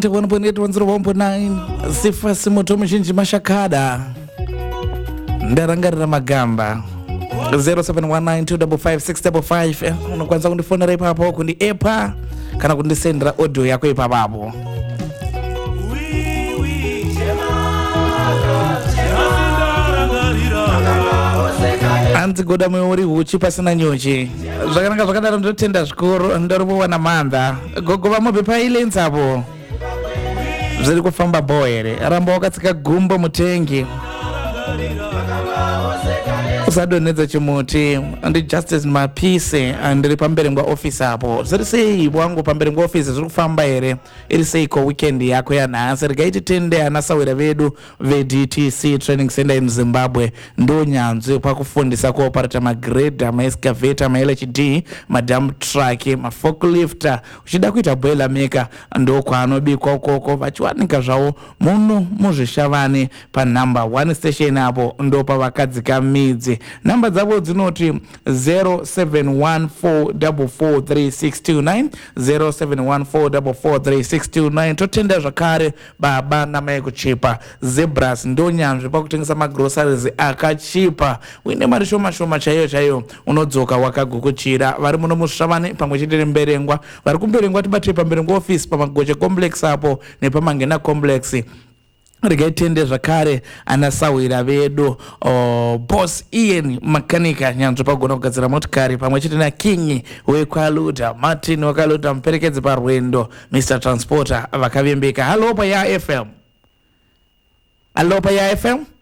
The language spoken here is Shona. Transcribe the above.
1.8 sifa simoto mshinji mashakada ndarangarira magamba 0719255655 unokwanisa kundifonera ipapo kundiepa kana kundisendera audio yako ipapapo. Anti goda mweuri huchi pasina nyuchi zvakanaka zvakadaro ndotenda zvikuru ndoripowana mandha gogova mobepa ilenzi apo zviri kufamba bohere ramba wakatsika gumbo mutengi usadonedza chimuti andi Justice Mapise andiri pamberengwa office apo zviri sei wangu pamberengwa office zviri kufamba here iri sei ko weekend yako yanhasi regaiti tende anasawira vedu veDTC Training Center in Zimbabwe ndo nyanzvi pakufundisa kuoparata magreda maexcavator maLHD madam truck maforklifter uchida kuita boiler maker ndo kwaanobikwa ukoko vachiwanika zvavo muno muzvishavani panumber 1 station apo ndo pavakadzika midzi. Namba dzavo dzinoti 0714443629 0714443629. totenda zvakare baba namai kuchipa Zebras ndo nyanzvi pakutengesa magroceries akachipa uine mari shoma shoma chaiyo unodzoka wakagukuchira vari muno mushavani pamwe chete nemberengwa vari kumberengwa tibatire pamberengwa office pamagoche complex apo nepamangena complex regaitende zvakare anasawira vedu boss Ian makanika nyanzvi pagona kugadzira motikari pamwe chete naKing wekwaluta Martin wakaluta muperekedzi parwendo Mr Transporter vakavembeka. Halo pa ya FM.